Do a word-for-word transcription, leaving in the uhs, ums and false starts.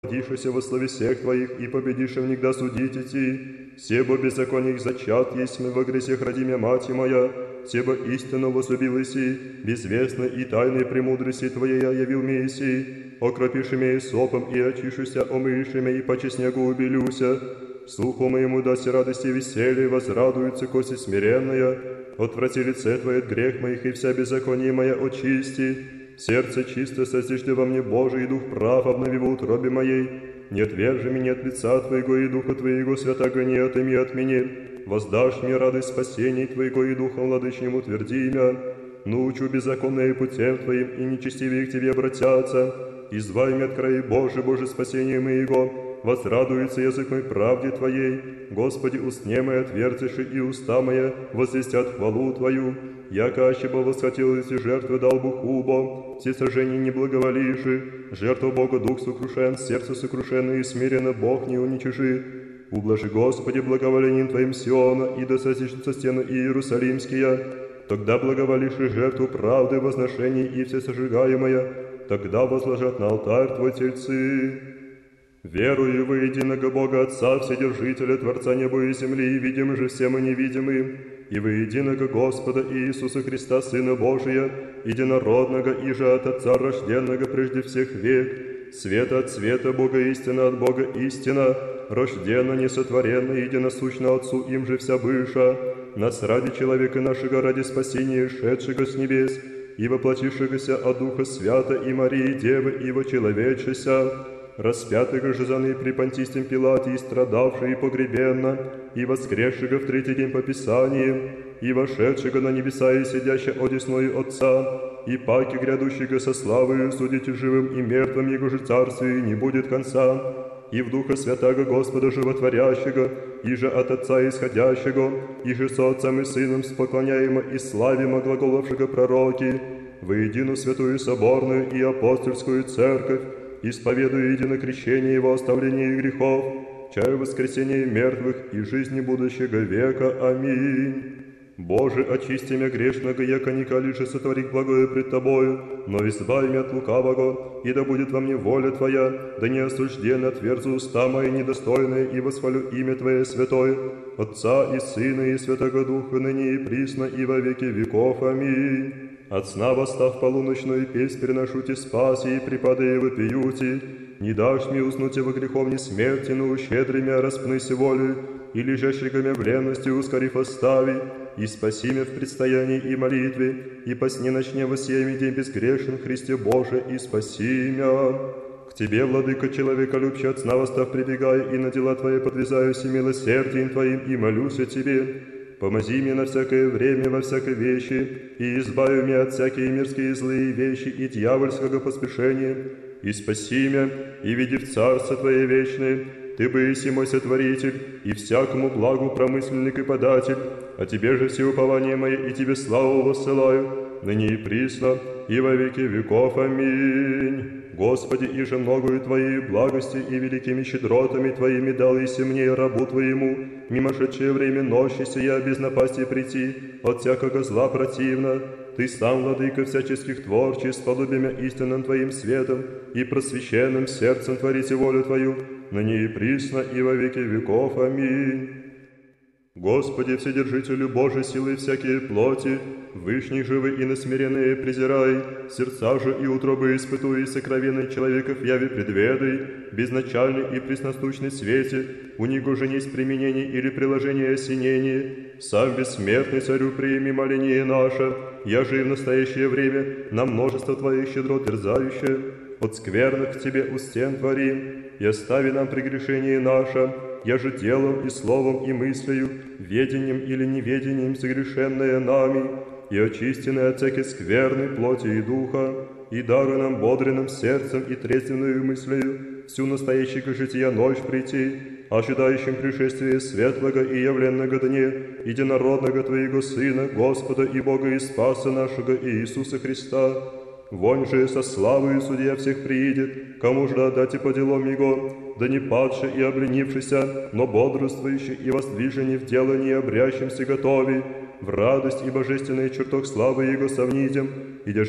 родившийся во славе всех Твоих, и победившим никогда судить идти. Себо беззаконий зачат есть мы во грехах родимя мать моя, себо истинно возлюбилась и безвестной и тайной премудрости Твоей я явил Мессии, окропиши меня сопом и очишуся, омыши меня и по снегу убелюся. Слуху моему даси радости и веселье, возрадуется коси смиренная, отврати лице Твое от грех моих, и вся беззаконие моя очисти. Сердце чисто созижди во мне, Божий, и дух прав обнови в утробе моей. Не отвержи меня от лица Твоего, и духа Твоего святаго не отыми от меня. Воздашь мне радость спасения Твоего, и духом владычним утверди меня. Научу беззаконные путем Твоим, и нечестивые к Тебе обратятся. Извай меня от краи Божий, Боже, спасение моего. Возрадуется язык мой правде Твоей. Господи, устне мои отвертишь, и уста моя возвестят хвалу Твою. Яко ащебо восхотелось и жертвы дал Бог убо, все сожжения не благоволиши, жертву Бога дух сокрушен, сердце сокрушено и смиренно Бог не уничижи. Ублажи, Господи, благоволением Твоим Сиона, и да сосишутся стены Иерусалимские. Тогда благоволишь и жертву правды, возношений и все сожигаемое, тогда возложат на алтарь Твой тельцы. Верую во единого Бога Отца, Вседержителя, Творца неба и земли, и видимы же всем и невидимым, и во единого Господа Иисуса Христа, Сына Божия, единородного, иже от Отца рожденного прежде всех век, света от света, Бога истина от Бога истина, рожденно, несотворенно, единосущно Отцу, им же вся быша, нас ради человека нашего, ради спасения, шедшего с небес, и воплотившегося от Духа Свята и Марии Девы, и вочеловечися, распятого же заны при Понтистем Пилате, и страдавшего и погребенно, и воскресшего в третий день по Писаниям, и вошедшего на небеса и сидящего одесною Отца, и паки грядущего со славою судите живым и мертвым, Его же царствию не будет конца, и в Духа Святаго Господа Животворящего, и же от Отца исходящего, и же со Отцем и Сыном споклоняемо и славимо глаголовшего пророки, воедину святую соборную и апостольскую церковь, исповедую едино крещение Его, оставление грехов, чаю воскресения мертвых и жизни будущего века. Аминь. Боже, очисти меня грешного, яко николи же сотвори благое пред Тобою, но избави меня от лукавого, и да будет во мне воля Твоя, да не осужденно отверзу уста мои недостойные, и восхвалю имя Твое святое, Отца и Сына и Святого Духа, ныне и присно, и во веки веков. Аминь. От сна восстав полуночную песнь переношу Ти спаси, и припады вопиюти. Не дашь мне уснуть во греховне смерти, но ущедри мя распныси волю, и лежащего мя в ревности ускорив остави, и спаси мя в предстоянии и молитве, и по сне ночне воссиями день безгрешен Христе Боже, и спаси мя. К Тебе, Владыка, человека любче от сна восстав прибегаю, и на дела Твои подвязаюсь и милосердием Твоим, и молюсь о Тебе. Помози мне на всякое время, во всякой вещи, и избави меня от всякие мирские злые вещи и дьявольского поспешения, и спаси меня, и веди в Царство Твое вечное. Ты быси мой сотворитель, и всякому благу промысленник и податель, а Тебе же все упование мое, и Тебе славу воссылаю, ныне и присно, и во веки веков. Аминь. Господи, иже многою Твоей благости и великими щедротами Твоими дал иси мне, рабу Твоему, мимошедшее время ночи сия без напасти прийти, от всякого зла противно. Ты сам, Владыка всяческих творчеств, подобием истинным Твоим светом и просвещенным сердцем творите волю Твою, ныне и присно, и во веки веков. Аминь. Господи, Вседержителю Божий силы всякие плоти, вышних живы и насмиренные презирай, сердца же и утробы испытуй, сокровенный человеков яви предведай, безначальный и пресносущный свете, у него же несть применение или приложение осенения, сам бессмертный царю прими моление наше, я же и в настоящее время на множество Твоих щедрот терзающее, от скверных к Тебе у стен творим, и остави нам прегрешение наше, я же делом и словом и мыслью, ведением или неведением согрешенное нами, и очистенное от всякой скверной плоти и духа, и даруй нам бодренным сердцем и трезвенную мыслью всю настоящего жития ночь прийти, ожидающим пришествия светлого и явленного дне, единородного Твоего Сына, Господа и Бога и Спаса нашего Иисуса Христа. Вонь же со славою судья всех приидет, кому же отдать и по делам Его, да не падший и обленившийся, но бодрствующий и воздвиженный в делании обрящимся готови, в радость и божественный чертог славы Его совнидем, и